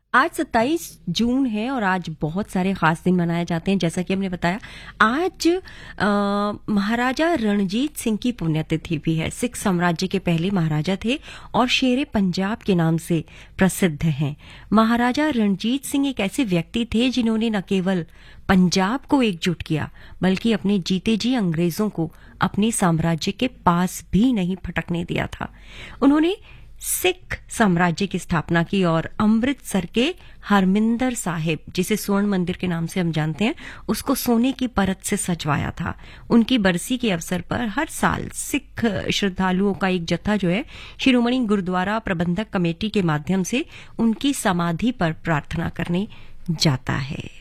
आज 27 जून है और आज बहुत सारे खास दिन मनाए जाते हैं। जैसा कि हमने बताया, आज महाराजा रणजीत सिंह की पुण्यतिथि भी है। सिख साम्राज्य के पहले महाराजा थे और शेरे पंजाब के नाम से प्रसिद्ध हैं। महाराजा रणजीत सिंह एक ऐसे व्यक्ति थे जिन्होंने न केवल पंजाब को एकजुट किया, बल्कि अपने जीते जी अंग्रेजों को अपने साम्राज्य के पास भी नहीं फटकने दिया था। उन्होंने सिख साम्राज्य की स्थापना की और अमृतसर के हरमिंदर साहिब, जिसे स्वर्ण मंदिर के नाम से हम जानते हैं, उसको सोने की परत से सजवाया था। उनकी बरसी के अवसर पर हर साल सिख श्रद्धालुओं का एक जत्था जो है शिरोमणि गुरुद्वारा प्रबंधक कमेटी के माध्यम से उनकी समाधि पर प्रार्थना करने जाता है।